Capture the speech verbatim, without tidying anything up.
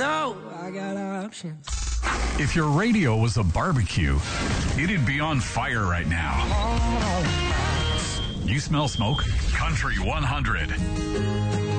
know I got options. If your radio was a barbecue, it'd be on fire right now. You smell smoke? Country one hundred.